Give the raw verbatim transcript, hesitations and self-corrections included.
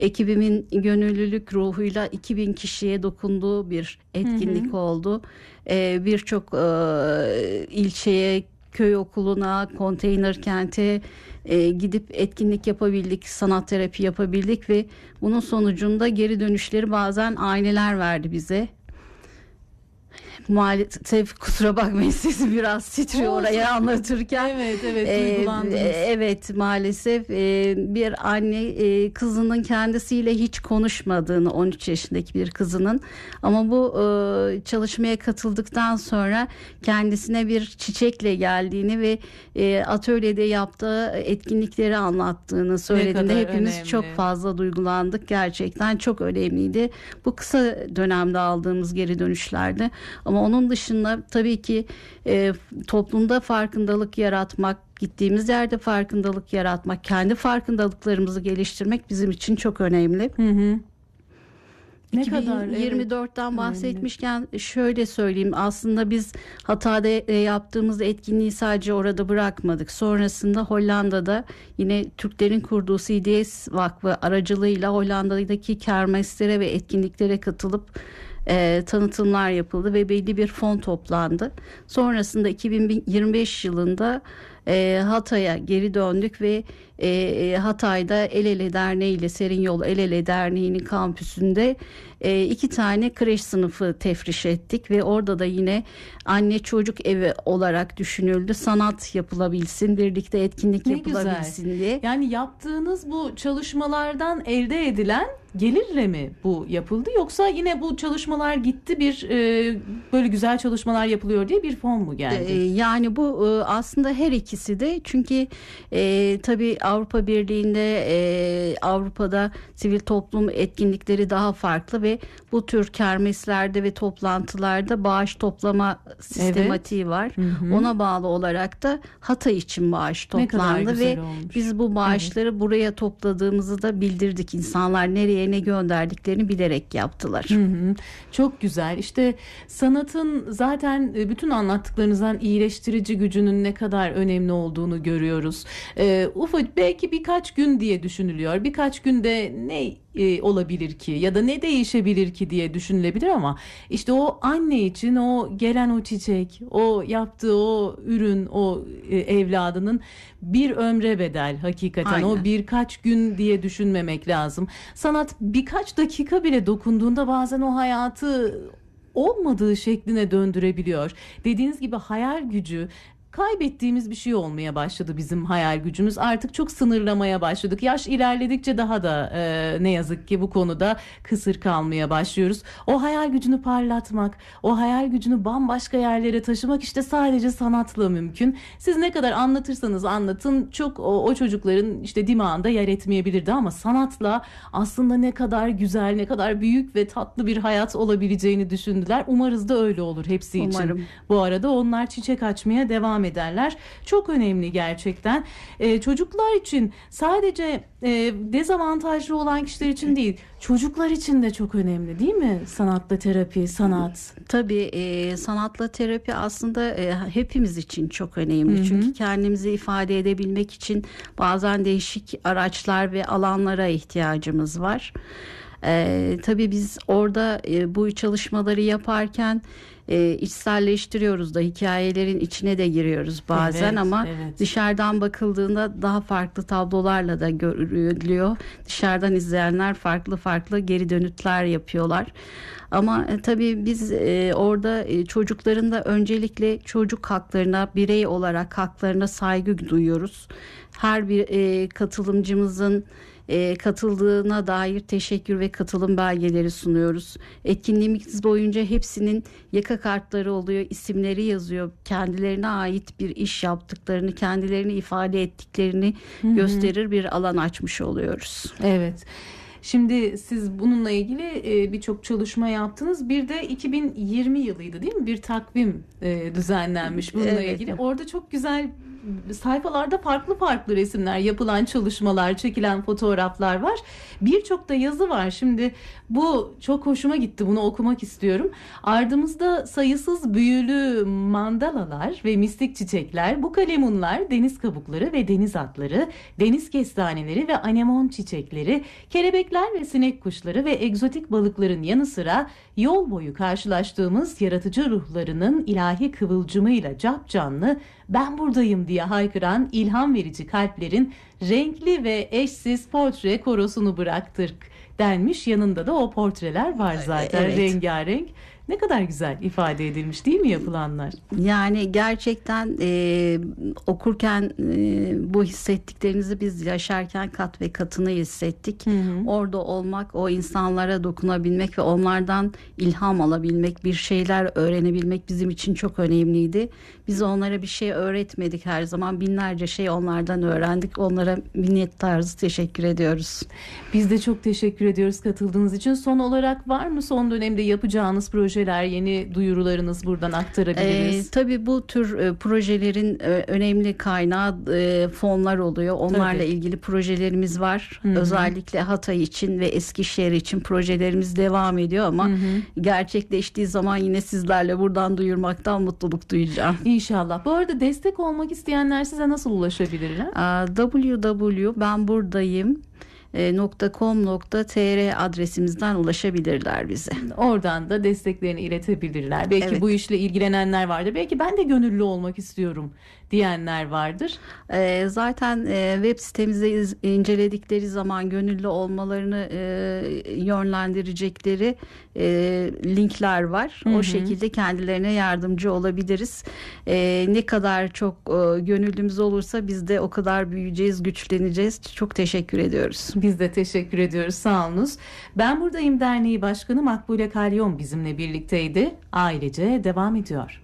ekibimin gönüllülük ruhuyla iki bin kişiye dokunduğu bir etkinlik hı hı. oldu. Ee, Birçok e, ilçeye, köy okuluna, konteyner kente e, gidip etkinlik yapabildik, sanat terapi yapabildik ve bunun sonucunda geri dönüşleri bazen aileler verdi bize. Maalesef kusura bakmayın, sesi biraz titriyor Olsun. oraya anlatırken. Evet evet duygulandınız. Ee, evet maalesef e, bir anne e, kızının kendisiyle hiç konuşmadığını, on üç yaşındaki bir kızının, ama bu e, çalışmaya katıldıktan sonra kendisine bir çiçekle geldiğini ve e, atölyede yaptığı etkinlikleri anlattığını söylediğinde hepimiz önemli. Çok fazla duygulandık. Gerçekten çok önemliydi. Bu kısa dönemde aldığımız geri dönüşlerdi. Ama onun dışında tabii ki e, toplumda farkındalık yaratmak, gittiğimiz yerde farkındalık yaratmak, kendi farkındalıklarımızı geliştirmek bizim için çok önemli. Hı hı. Ne iki bin yirmi dörtten kadar evet. bahsetmişken şöyle söyleyeyim. Aslında biz Hatay'da yaptığımız etkinliği sadece orada bırakmadık. Sonrasında Hollanda'da yine Türklerin kurduğu C D S Vakfı aracılığıyla Hollanda'daki kermeslere ve etkinliklere katılıp E, tanıtımlar yapıldı ve belli bir fon toplandı. Sonrasında iki bin yirmi beş yılında e, Hatay'a geri döndük ve e, Hatay'da El Ele Derneği ile Serin Yol El Ele Derneği'nin kampüsünde e, iki tane kreş sınıfı tefriş ettik ve orada da yine anne çocuk evi olarak düşünüldü. Sanat yapılabilsin, birlikte etkinlik ne yapılabilsin güzel. diye. Yani yaptığınız bu çalışmalardan elde edilen gelirle mi bu yapıldı, yoksa yine bu çalışmalar gitti bir e, böyle güzel çalışmalar yapılıyor diye bir fon mu geldi? E, yani bu e, aslında her ikisi de, çünkü e, tabii Avrupa Birliği'nde e, Avrupa'da sivil toplum etkinlikleri daha farklı ve bu tür kermeslerde ve toplantılarda bağış toplama sistematiği evet. var. Hı hı. Ona bağlı olarak da Hatay için bağış toplandı ve olmuş. Biz bu bağışları evet. buraya topladığımızı da bildirdik. İnsanlar nereye ne gönderdiklerini bilerek yaptılar. Hı hı. Çok güzel. İşte sanatın zaten bütün anlattıklarınızdan iyileştirici gücünün ne kadar önemli olduğunu görüyoruz. Ee, ufak belki birkaç gün diye düşünülüyor. Birkaç günde ne e, olabilir ki ya da ne değişebilir ki diye düşünülebilir, ama işte o anne için o gelen o çiçek, o yaptığı o ürün, o e, evladının bir ömre bedel hakikaten. Aynen. O birkaç gün diye düşünmemek lazım. Sanat birkaç dakika bile dokunduğunda bazen o hayatı olmadığı şekline döndürebiliyor. Dediğiniz gibi hayal gücü, kaybettiğimiz bir şey olmaya başladı bizim hayal gücümüz. Artık çok sınırlamaya başladık. Yaş ilerledikçe daha da e, ne yazık ki bu konuda kısır kalmaya başlıyoruz. O hayal gücünü parlatmak, o hayal gücünü bambaşka yerlere taşımak işte sadece sanatla mümkün. Siz ne kadar anlatırsanız anlatın çok o, o çocukların işte dimağında yer etmeyebilirdi, ama sanatla aslında ne kadar güzel, ne kadar büyük ve tatlı bir hayat olabileceğini düşündüler. Umarız da öyle olur hepsi için. Umarım. Bu arada onlar çiçek açmaya devam ederler. Çok önemli gerçekten. Ee, çocuklar için sadece e, dezavantajlı olan kişiler için değil, çocuklar için de çok önemli değil mi? Sanatla terapi, sanat. Tabii e, sanatla terapi aslında e, hepimiz için çok önemli. Hı hı. Çünkü kendimizi ifade edebilmek için bazen değişik araçlar ve alanlara ihtiyacımız var. E, tabii biz orada e, bu çalışmaları yaparken e, içselleştiriyoruz da, hikayelerin içine de giriyoruz bazen, evet, ama evet. dışarıdan bakıldığında daha farklı tablolarla da görülüyor. Dışarıdan izleyenler farklı farklı geri dönütler yapıyorlar. Ama e, tabii biz e, orada e, çocukların da öncelikle çocuk haklarına, birey olarak haklarına saygı duyuyoruz. Her bir e, katılımcımızın E, katıldığına dair teşekkür ve katılım belgeleri sunuyoruz. Etkinliğimiz boyunca hepsinin yaka kartları oluyor, isimleri yazıyor. Kendilerine ait bir iş yaptıklarını, kendilerini ifade ettiklerini Hı-hı. gösterir bir alan açmış oluyoruz. Evet. Şimdi siz bununla ilgili e, birçok çalışma yaptınız. Bir de iki bin yirmi yılıydı değil mi? Bir takvim e, düzenlenmiş bununla evet. ilgili. Orada çok güzel sayfalarda farklı farklı resimler, yapılan çalışmalar, çekilen fotoğraflar var. Birçok da yazı var. Şimdi bu çok hoşuma gitti. Bunu okumak istiyorum. Ardımızda sayısız büyülü mandalalar ve mistik çiçekler, bu kalemunlar, deniz kabukları ve deniz atları, deniz kestaneleri ve anemon çiçekleri, kelebekler ve sinek kuşları ve egzotik balıkların yanı sıra yol boyu karşılaştığımız yaratıcı ruhlarının ilahi kıvılcımıyla capcanlı "ben buradayım" diye haykıran ilham verici kalplerin renkli ve eşsiz portre korosunu bıraktık denmiş. Yanında da o portreler var zaten, evet. rengarenk. Ne kadar güzel ifade edilmiş değil mi yapılanlar? Yani gerçekten e, okurken e, bu hissettiklerinizi biz yaşarken kat ve katını hissettik. Hı hı. Orada olmak, o insanlara dokunabilmek ve onlardan ilham alabilmek, bir şeyler öğrenebilmek bizim için çok önemliydi. Biz onlara bir şey öğretmedik her zaman. Binlerce şey onlardan öğrendik. Onlara minnettarız, teşekkür ediyoruz. Biz de çok teşekkür ediyoruz katıldığınız için. Son olarak var mı son dönemde yapacağınız projeler, yeni duyurularınız buradan aktarabiliriz? Ee, tabii bu tür e, projelerin e, önemli kaynağı e, fonlar oluyor. Onlarla tabii. ilgili projelerimiz var. Hı-hı. Özellikle Hatay için ve Eskişehir için projelerimiz devam ediyor ama Hı-hı. gerçekleştiği zaman yine sizlerle buradan duyurmaktan mutluluk duyacağım. İnşallah. Bu arada destek olmak isteyenler size nasıl ulaşabilirler? double-u double-u double-u nokta ben buradayım nokta com nokta tr adresimizden ulaşabilirler bize. Oradan da desteklerini iletebilirler. Belki evet. bu işle ilgilenenler vardır. Belki ben de gönüllü olmak istiyorum diyenler vardır. E, zaten e, web sitemizde iz, inceledikleri zaman gönüllü olmalarını e, yönlendirecekleri e, linkler var. Hı hı. O şekilde kendilerine yardımcı olabiliriz. E, ne kadar çok e, gönüllümüz olursa biz de o kadar büyüyeceğiz, güçleneceğiz. Çok teşekkür ediyoruz. Biz de teşekkür ediyoruz. Sağ olunuz. Ben Buradayım Derneği Başkanı Makbule Kalyon bizimle birlikteydi. Ailece devam ediyor.